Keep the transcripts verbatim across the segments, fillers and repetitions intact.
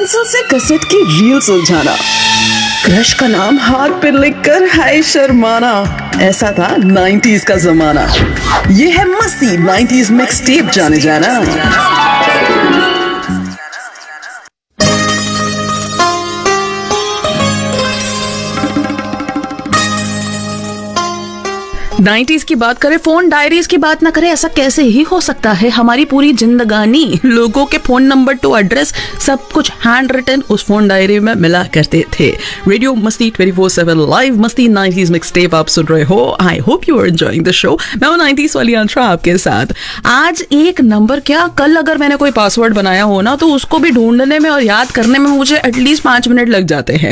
Pencil से cassette की reel सुलझाना, क्रश का नाम हाथ पे लिखकर हाय शर्माना, ऐसा था नाइंटीज़ का जमाना। ये है मस्ती नाइंटीज़ मिक्स टेप जाने जाना। नाइंटीज़ की बात करें, फोन डायरीज की बात ना करें, ऐसा कैसे ही हो सकता है। हमारी पूरी जिंदगानी, लोगों के फोन नंबर टू एड्रेस, सब कुछ हैंड रिटन उस फोन डायरी में मिला करते थे। रेडियो मस्ती ट्वेंटी फोर सेवन लाइव मस्ती नाइंटीज़ मिक्स टेप आप सुन रहे हो। I hope you are enjoying the show. मैं हूं नाइंटीज़ वाली अंशा आपके साथ। आज एक नंबर क्या, कल अगर मैंने कोई पासवर्ड बनाया हो ना, तो उसको भी ढूंढने में और याद करने में मुझे एटलीस्ट पांच मिनट लग जाते हैं।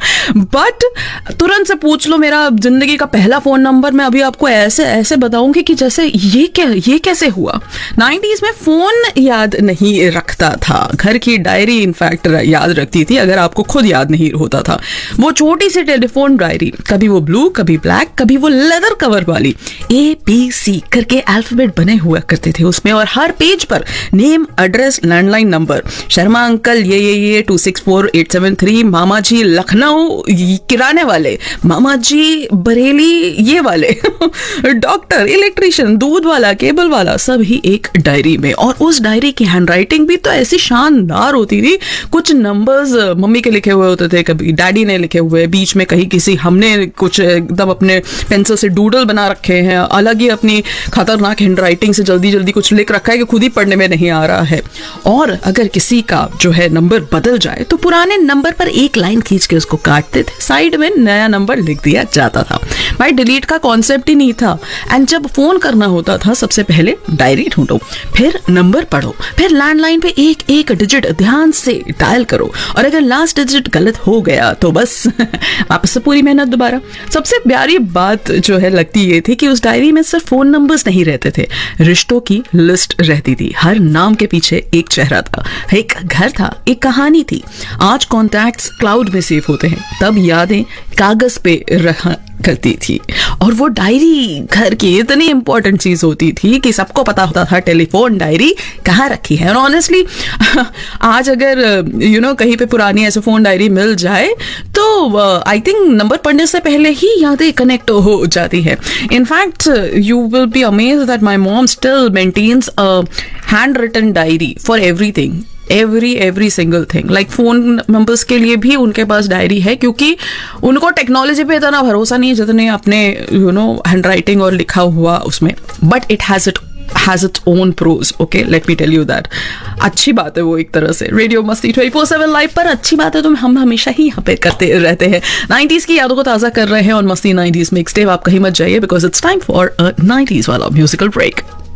बट तुरंत से पूछ लो मेरा जिंदगी का पहला फोन नंबर, मैं अभी आपको ऐसे ऐसे बताऊंगी कि जैसे ये क्या ये कैसे हुआ। नाइंटीज़ में फोन याद नहीं रखता था, घर की डायरी इनफैक्ट याद रखती थी अगर आपको खुद याद नहीं होता था। वो छोटी सी टेलीफोन डायरी, कभी वो ब्लू, कभी ब्लैक, कभी वो लेदर कवर वाली, ए बी सी करके अल्फाबेट बने हुआ करते थे उसमें, और हर पेज पर name, address, landline number, Sharma uncle ये ये ये to six four eight seven three, मामा जी लखनऊ किराने वाले, मामा जी बरेली ये वाले, डॉक्टर, इलेक्ट्रिशियन, दूध वाला, केबल वाला, सब ही एक डायरी में। और उस डायरी की हैंडराइटिंग भी तो ऐसी शानदार होती थी। कुछ नंबर्स मम्मी के लिखे हुए होते थे, कभी डैडी ने लिखे हुए, बीच में कहीं किसी हमने कुछ एकदम अपने पेंसिल से डूडल बना रखे हैं, अलग ही अपनी खतरनाक हैंडराइटिंग से जल्दी जल्दी कुछ लिख रखा है कि खुद ही पढ़ने में नहीं आ रहा है। और अगर किसी का जो है नंबर बदल जाए तो पुराने नंबर पर एक लाइन खींच के उसको काटते थे, साइड में नया नंबर लिख दिया जाता था। भाई डिलीट का कॉन्सेप्ट ही नहीं था। एंड जब फोन करना होता था, सबसे पहले डायरी ढूंढो, फिर नंबर पढ़ो, फिर लैंडलाइन पे एक एक डिजिट ध्यान से डायल करो, और अगर लास्ट डिजिट गलत हो गया तो बस वापस से पूरी मेहनत दोबारा। सबसे प्यारी बात जो है लगती ये थी कि उस डायरी में सिर्फ फोन नंबर्स नहीं रहते थे, रिश्तों की लिस्ट रहती थी। हर नाम के पीछे एक चेहरा था, एक घर था, एक कहानी थी। आज कॉन्टैक्ट्स क्लाउड में सेव होते हैं, तब यादें कागज पे रहा करती थी। और वो डायरी घर की इतनी इंपॉर्टेंट चीज होती थी कि सबको पता होता था टेलीफोन डायरी कहाँ रखी है। और ऑनेस्टली आज अगर यू you नो know, कहीं पे पुरानी ऐसे फोन डायरी मिल जाए तो आई थिंक नंबर पढ़ने से पहले ही यादें कनेक्ट हो जाती है। In fact you will be amazed that my mom still maintains a hand written diary for everything, every every single thing. Like phone numbers के लिए भी उनके पास डायरी है, क्योंकि उनको टेक्नोलॉजी पे इतना भरोसा नहीं है जितने अपने यू नो हैंड राइटिंग और लिखा हुआ उसमें। But it has it has its own pros, okay, let me tell you that. अच्छी बात है वो एक तरह से। रेडियो मस्ती ट्वेंटी फोर सेवन लाइव पर अच्छी बात है तो हम हमेशा ही यहाँ पे करते रहते हैं। नाइंटीज़ की यादों को ताज़ा कर रहे हैं और मस्ती नाइंटीज़ मिक्स टेप। आप कहीं मत जाइए because it's time for a nineties वाला म्यूजिकल ब्रेक।